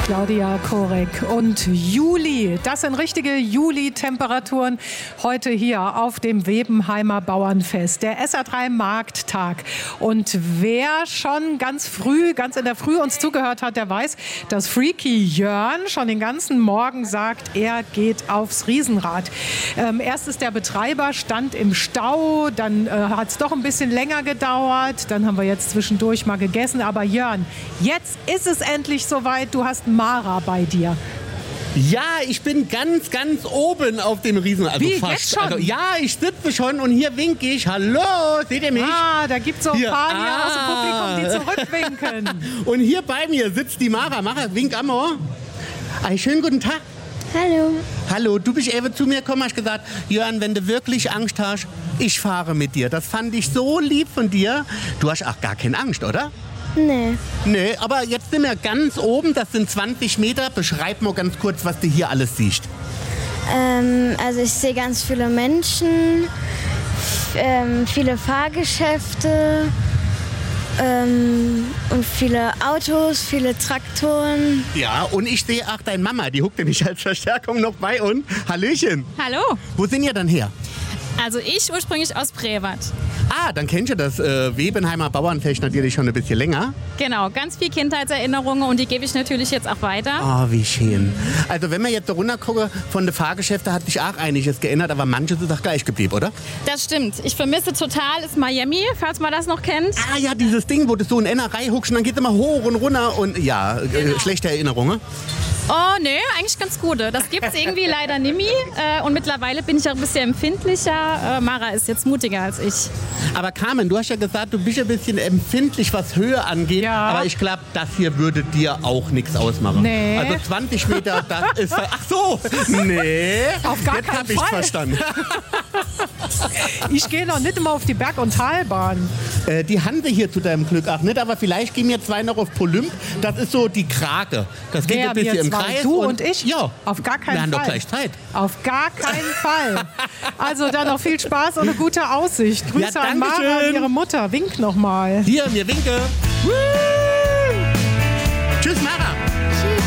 Claudia Korek und Juli. Das sind richtige Juli-Temperaturen heute hier auf dem Webenheimer Bauernfest, der SA3 Markttag. Und wer schon ganz in der Früh uns zugehört hat, der weiß, dass Freaky Jörn schon den ganzen Morgen sagt, er geht aufs Riesenrad. Erst ist der Betreiber, stand im Stau, dann hat es doch ein bisschen länger gedauert, dann haben wir jetzt zwischendurch mal gegessen. Aber Jörn, jetzt ist es endlich soweit, du hast Mara bei dir. Ja, ich bin ganz oben auf dem Riesen. Also Wie, fast. jetzt schon? Also, ja, ich sitze schon und hier winke ich. Hallo, seht ihr mich? Ah, da gibt es so ein Hier. paar hier aus dem Publikum, die zurückwinken. Und hier bei mir sitzt die Mara. Mara, wink Amor. Einen schönen guten Tag. Hallo. Hallo, du bist eben zu mir gekommen, hast gesagt, Jörn, wenn du wirklich Angst hast, ich fahre mit dir. Das fand ich so lieb von dir. Du hast auch gar keine Angst, oder? Nee. Nee, aber jetzt sind wir ganz oben, das sind 20 Meter. Beschreib mal ganz kurz, was du hier alles siehst. Also ich sehe ganz viele Menschen, viele Fahrgeschäfte und viele Autos, viele Traktoren. Ja, und ich sehe auch deine Mama, die huckt nämlich als Verstärkung noch bei uns. Hallöchen. Hallo, Wo sind ihr dann her? also ich ursprünglich aus Prevat. Ah, dann kennst du das Webenheimer Bauernfest natürlich schon ein bisschen länger. Genau, ganz viel Kindheitserinnerungen und die gebe ich natürlich jetzt auch weiter. Oh, wie schön. Also wenn wir jetzt so runtergucken, von den Fahrgeschäften hat sich auch einiges geändert, aber manches ist auch gleich geblieben, oder? Das stimmt. Ich vermisse total ist Miami, falls man das noch kennt. Ah ja, dieses Ding, wo du so in einer Reihe huckst und dann geht es immer hoch und runter und ja, schlechte Erinnerungen. Oh, nee, eigentlich ganz gute. Das gibt's irgendwie leider nimmer. Und mittlerweile bin ich auch ein bisschen empfindlicher. Mara ist jetzt mutiger als ich. Aber Carmen, du hast ja gesagt, du bist ein bisschen empfindlich, was Höhe angeht. Ja. Aber ich glaube, das hier würde dir auch nichts ausmachen. Nee. Also 20 Meter, das ist... Ach so, nee. Auf gar Jetzt keinen hab ich's Fall. verstanden. Ich gehe noch nicht immer auf die Berg- und Talbahn. Die haben wir hier zu deinem Glück auch nicht, aber vielleicht gehen wir zwei noch auf Polymp. Das ist so die Krake. Das geht Wer, ein bisschen wir im zwei? Kreis. Du und ich? Ja. Auf gar keinen Wir haben Fall. doch gleich Zeit. Auf gar keinen Fall. Also dann noch viel Spaß und eine gute Aussicht. Grüße Ja, an Mara Dankeschön. und ihre Mutter. Wink noch mal. Hier, mir winke. Tschüss, Mara.